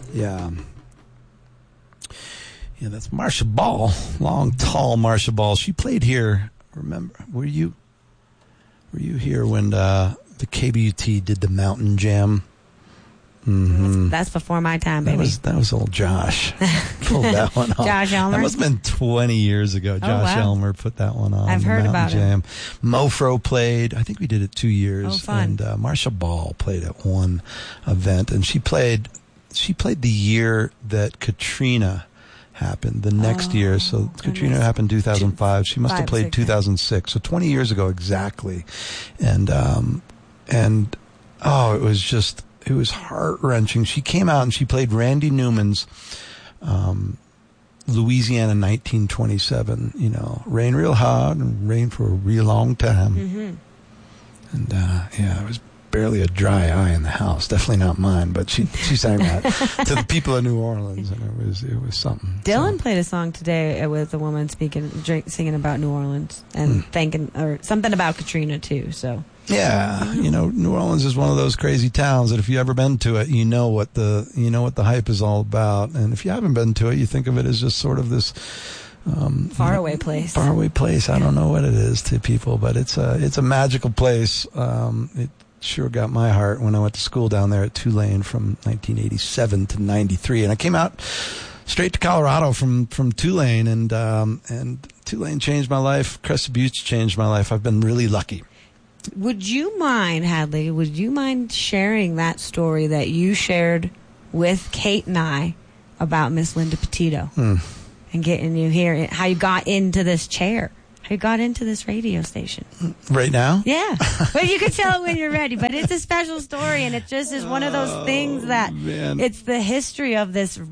Yeah. Yeah, that's Marcia Ball. Long, tall Marcia Ball. She played here. Remember, were you here when the KBUT did the Mountain Jam? Mm-hmm. That's before my time, baby. That was old Josh. Pulled that one off. Josh Elmer? That must have been 20 years ago. Josh Elmer put that one on. I've heard about Jam. Mofro played. I think we did it 2 years. Oh, fun. And Marcia Ball played at one event. And she played the year that Katrina happened, the next year. So Katrina happened 2005. She must have played 2006. So 20 years ago exactly. And it was heart-wrenching. She came out and she played Randy Newman's Louisiana 1927, rain real hard and rain for a real long time. Mm-hmm. And, it was barely a dry eye in the house. Definitely not mine, but she sang that to the people of New Orleans, and it was something. Dylan played a song today with a woman singing about New Orleans and thanking, or something about Katrina too, so... Yeah, New Orleans is one of those crazy towns that if you ever been to it, you know what the hype is all about. And if you haven't been to it, you think of it as just sort of this faraway place. Faraway place. I don't know what it is to people, but it's a magical place. It sure got my heart when I went to school down there at Tulane from 1987 to 93, and I came out straight to Colorado from Tulane, and Tulane changed my life. Crested Buttes changed my life. I've been really lucky. Would you mind, Hadley, sharing that story that you shared with Kate and I about Miss Linda Petito and getting you here, how you got into this chair, how you got into this radio station? Right now? Yeah. Well, you can tell it when you're ready, but it's a special story, and it just is one of those things that it's the history of this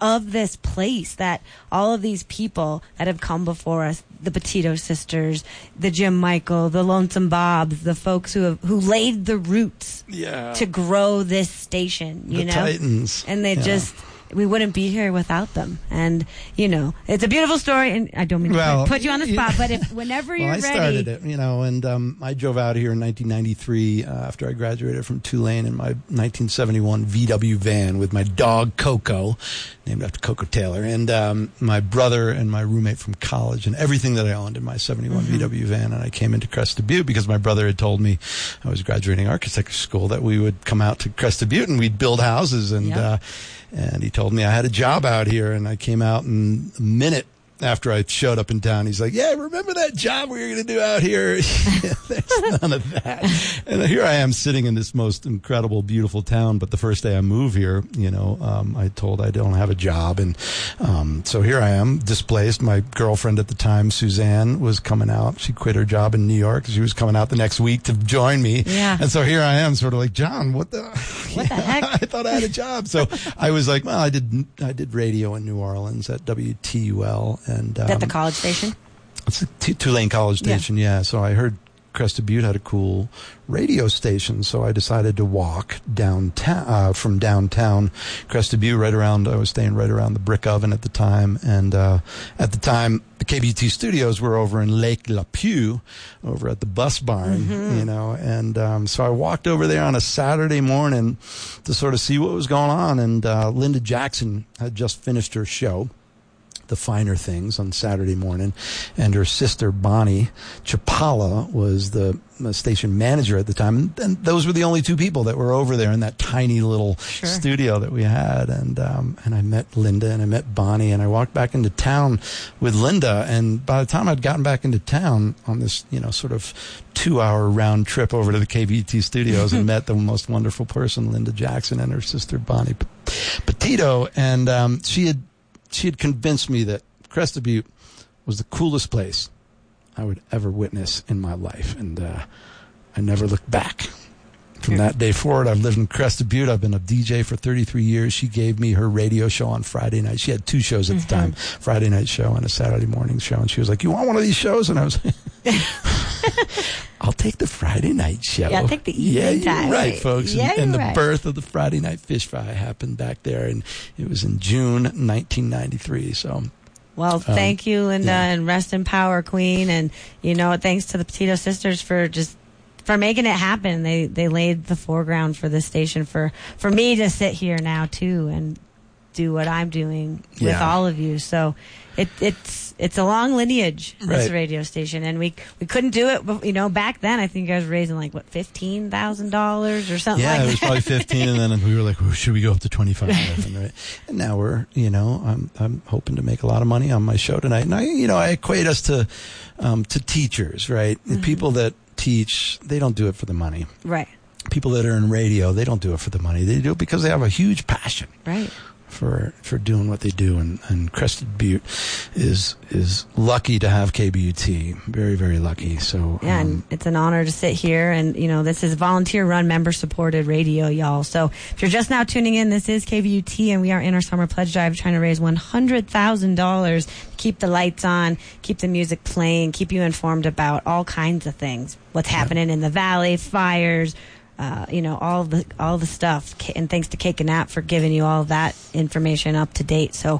place, that all of these people that have come before us, the Petito sisters, the Jim Michael, the Lonesome Bobs, the folks who laid the roots to grow this station, the Titans. And they we wouldn't be here without them. And, it's a beautiful story, and I don't mean to put you on the spot, but whenever you're ready. I started it, and I drove out here in 1993 after I graduated from Tulane in my 1971 VW van with my dog Coco, named after Coco Taylor, and my brother and my roommate from college, and everything that I owned in my 71 VW van. And I came into Crested Butte because my brother had told me, I was graduating architecture school, that we would come out to Crested Butte and we'd build houses. And he told me I had a job out here, and I came out in a minute after I showed up in town. He's like, yeah, remember that job we were going to do out here? There's none of that. And here I am sitting in this most incredible, beautiful town. But the first day I move here, I told I don't have a job. And so here I am, displaced. My girlfriend at the time, Suzanne, was coming out. She quit her job in New York. She was coming out the next week to join me. Yeah. And so here I am, sort of like, John, what the heck? I thought I had a job. So I was like, well, I did radio in New Orleans at WTUL. And at the college station? It's a Tulane College Station, yeah. So I heard Crested Butte had a cool radio station, so I decided to walk downtown from downtown Crested Butte I was staying right around the Brick Oven at the time, and at the time the KBT studios were over in Lake Lapew, over at the Bus Barn, and so I walked over there on a Saturday morning to sort of see what was going on, and Linda Jackson had just finished her show, The Finer Things, on Saturday morning, and her sister Bonnie Chapala was the station manager at the time, and those were the only two people that were over there in that tiny little studio that we had. And I met Linda and I met Bonnie, and I walked back into town with Linda, and by the time I'd gotten back into town on this sort of 2-hour round trip over to the KBT studios and met the most wonderful person, Linda Jackson, and her sister Bonnie Petito, and she had convinced me that Crested Butte was the coolest place I would ever witness in my life. And I never looked back. From that day forward, I've lived in Crested Butte. I've been a DJ for 33 years. She gave me her radio show on Friday night. She had two shows at the time, Friday night show and a Saturday morning show. And she was like, you want one of these shows? And I was I'll take the Friday night show. Yeah, I'll take the evening time. Right, folks. And the birth of the Friday Night Fish Fry happened back there, and it was in June 1993. So, well, thank you, Linda, and rest in power, Queen. And, thanks to the Petito sisters for making it happen. They laid the foreground for this station for me to sit here now, too. And do what I'm doing with all of you. So it's a long lineage, this radio station, and we couldn't do it. Back then I think I was raising like $15,000 or something. Yeah, like it was probably 15, and then we were like, should we go up to 25? And now we're, I'm hoping to make a lot of money on my show tonight. And I equate us to teachers, right? Mm-hmm. People that teach, they don't do it for the money, right? People that are in radio, they don't do it for the money. They do it because they have a huge passion, right, for doing what they do. And Crested Butte is lucky to have KBUT. Very, very lucky. So yeah, and it's an honor to sit here. And this is volunteer-run, member-supported radio, y'all. So if you're just now tuning in, this is KBUT, and we are in our summer pledge drive trying to raise $100,000 to keep the lights on, keep the music playing, keep you informed about all kinds of things. What's happening in the valley, fires. All the stuff. And thanks to Cake and Nap for giving you all that information up to date. So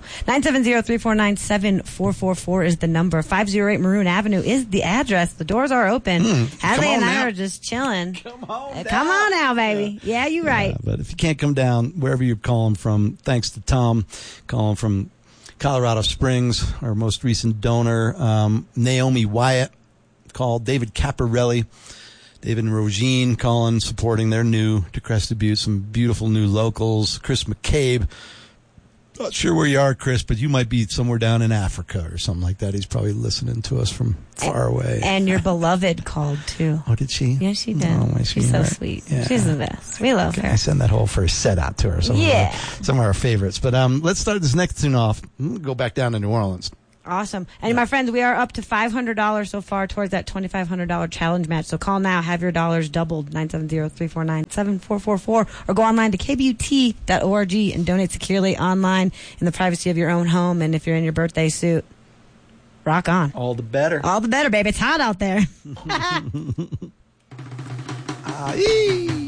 970-349-7444 is the number. 508 Maroon Avenue is the address. The doors are open. Hadley and I are just chilling. Come on now, baby. Yeah, you're right. But if you can't come down, wherever you're calling from, thanks to Tom, calling from Colorado Springs, our most recent donor, Naomi Wyatt called, David Caparelli, David and Rogine calling, supporting their new to Crested Butte, some beautiful new locals. Chris McCabe, not sure where you are, Chris, but you might be somewhere down in Africa or something like that. He's probably listening to us from far away. And your beloved called, too. Oh, did she? Yeah, she did. Oh, she's so sweet. Yeah. She's the best. We love her. I send that whole first set out to her. Some of our favorites. But let's start this next tune off. Go back down to New Orleans. Awesome. And my friends, we are up to $500 so far towards that $2,500 challenge match. So call now, have your dollars doubled, 970-349-7444, or go online to kbut.org and donate securely online in the privacy of your own home. And if you're in your birthday suit, rock on. All the better. All the better, baby. It's hot out there.